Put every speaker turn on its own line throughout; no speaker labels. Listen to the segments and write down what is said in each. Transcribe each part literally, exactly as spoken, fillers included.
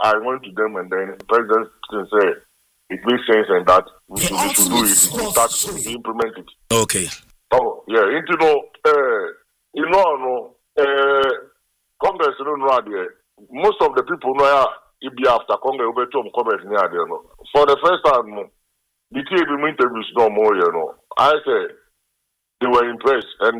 I went to them and then the president said it makes sense and that we should, we should do it, we start to implement it.
Okay.
Oh, yeah, you know, uh, you know, uh, Congress, you know, most of the people know it be after Congress, we come Congress near there. For the first time, the T V interviews no more, you know. I said they were impressed and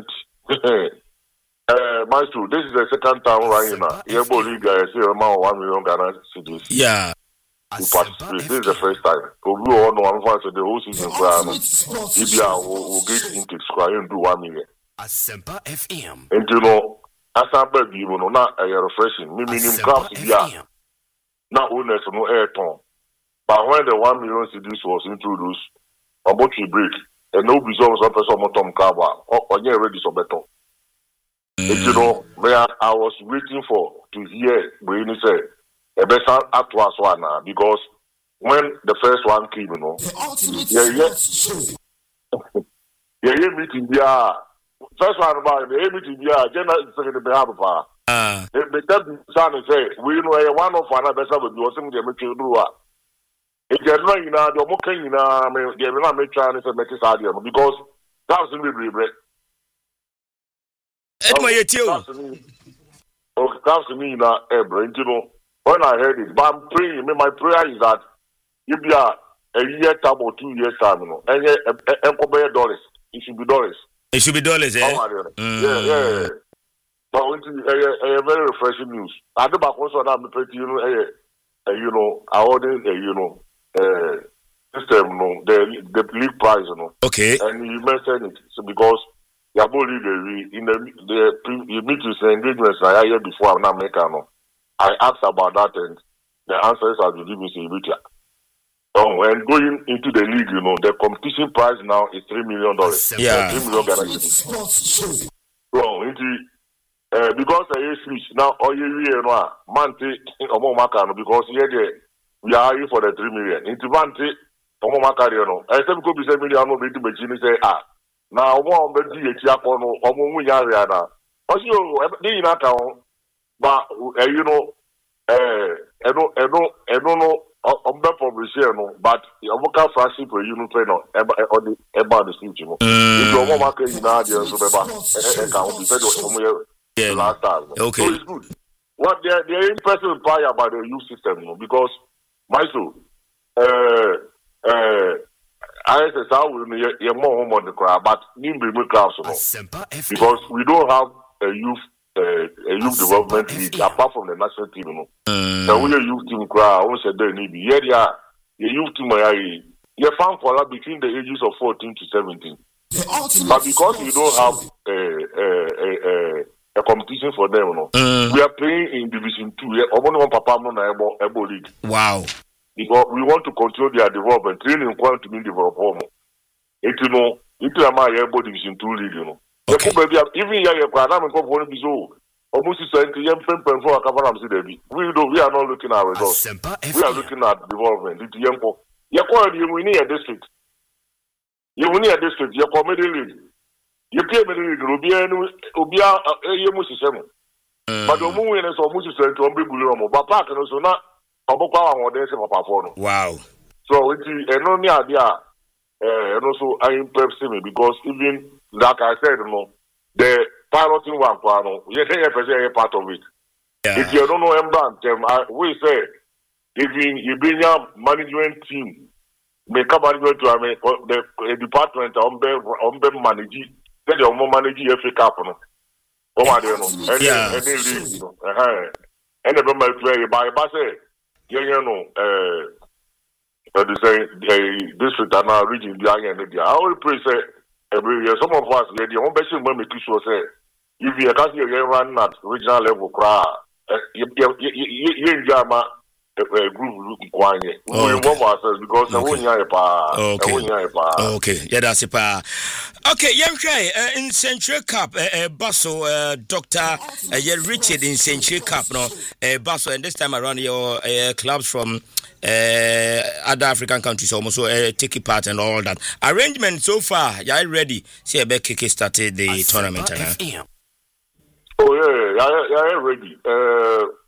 uh, Maestro, this is the second time right now. Yeah, boy, you guys say amount one million Ghana cedis.
Yeah.
To participate. This is the first time. So we all know one for the whole season. Ibia will get into square and do one million.
Asempa F M.
And you know, as a baby, you know, not a refreshing. Minimum crafts, yeah. Not owners no air tone. But when the one million cedis was introduced, about to break, and no results of person Tom Kaba, or yeah, ready so better. And you know, I was waiting for to hear when he said. A better at was one now because when the first one came, you know, yeah, yeah, yeah, yeah, meeting the first one about the meeting the general secretary behalf of her.
Ah,
the devil son say, we know one of another better with you, some of them to do what. If you're not in a domoka, you know, they will not make Chinese and make it idea because that's the real bread.
Edward, you
oh, that's me now, Ebra, you know. When I heard it, but I'm praying, my prayer is that if you are a year time or two years time, you know, and and dollars, it should be dollars.
It should be dollars, eh?
Oh, mm. Yeah, yeah, yeah. But a very refreshing news. I do back also that I'm pretty, you know, uh, you know, I ordered, uh, you know, uh, system, you know, the the league prize, you know.
Okay.
And you mentioned it, so because you have already in the the you meet with the engagements I had before I'm not making, no. I asked about that and the answers are given in Wikia. Oh, and going into the league, you know, the competition prize now is three million dollars.
Yeah,
three million dollars. So, into uh, because I switch now, all you know, Mante, Omo Makano, because here we are here for the three million. Into Mante, Omo Makano, I said, could be seven million, no, to machine say, ah, now one of the Chiapono, Omo Yariana. Also, they in account. But uh, you know, uh, I don't, I don't, I don't know. I'm not publishing, no. But I'm working for a simple unit trainer on the about the future. If you want market in India, so be can be better from last time.
Okay,
so it's good. What they they are impressive part about the youth system, no, because my so, uh, uh, I say how we are more home on the crowd, but in the class, no, because we don't have a youth. Uh, a youth development league apart from the national team, you know.
Mm.
So we a youth team crowd, we said they need be here. Yeah, the youth team are you found for that between the ages of fourteen to seventeen. But because we don't have a a a, a competition for them, you know,
mm.
we are playing in Division Two. Yeah, only one papa no na ebo league.
Wow.
Because we want to control their development, training quite to be developed. It you know, it is my ebo Division Two league, you know.
Okay.
Even here, you can have a be so almost twenty years for a couple of we do we are not looking at results. We are looking at development. It's young for you call you we need a district. You need a district, you call middle league. You pay middle league, Rubia Ubia a Muslim. But the moon is almost to be Bullomo, but Park and also not Oboka or there's a papa.
Wow.
So it's an only idea, and also I impress me because even like I said, you know, the piloting one, you say a part of it.
Yeah.
If you don't know Embrand, we say, if you bring your management team, make a management to the department on the manage, then you will manage F A Cup. Oh, I don't know. Any, any league, you know. And the member play by Basse, you know, uh, the same district and now region behind the I will pray say. Every year, some of us, the one person will make sure say, if you can't see a run at regional level, cry, you enjoy my group quiet. We want ourselves because I won't hear a pa.
Okay, yeah, that's a pa. Okay, young guy in Central Cup, Basso, Doctor Richard in Central Cup, no, Basso, and this time around your clubs from. Uh, other African countries almost uh, taking part and all that. Arrangement so far, yeah, ready. See, I bet Kiki started the tournament. Uh,
oh yeah, yeah, yeah, yeah, ready. Uh,